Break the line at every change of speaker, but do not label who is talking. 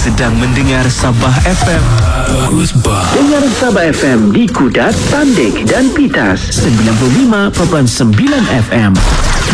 sedang mendengar Sabah FM. Bagus bah.
Dengar Sabah FM di Kudat, Tandik dan Pitas 95.9 FM.